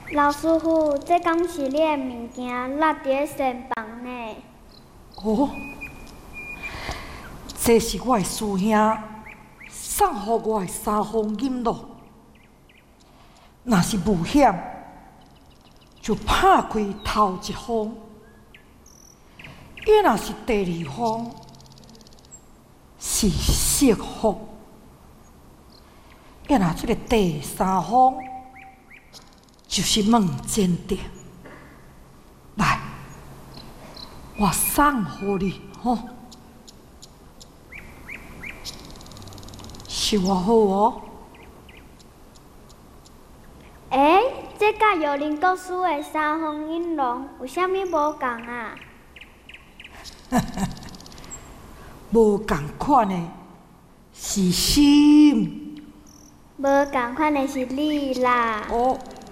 老师傅，这敢是你的物件落伫身房呢？ 哦，这是我的师兄送予我的3封银咯。若是冒险，就拍开头一封；伊若是第2封，是幸福；伊若这个第3封，就是梦坚定。来，我送予你吼，收好哦。 这甲有林国师的3封银龙有啥物无共啊？ 无共款的是心， 无共款的是你啦。 哦，